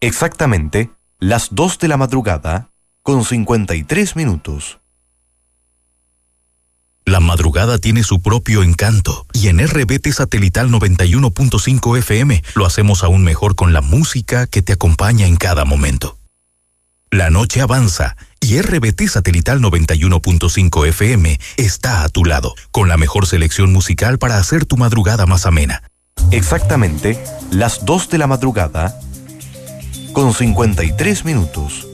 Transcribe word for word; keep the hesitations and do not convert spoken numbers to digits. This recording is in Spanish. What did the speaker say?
Exactamente las dos de la madrugada con cincuenta y tres minutos. La madrugada tiene su propio encanto y en R B T Satelital noventa y uno punto cinco F M lo hacemos aún mejor con la música que te acompaña en cada momento. La noche avanza y R B T Satelital noventa y uno punto cinco F M está a tu lado, con la mejor selección musical para hacer tu madrugada más amena. Exactamente las dos de la madrugada con cincuenta y tres minutos.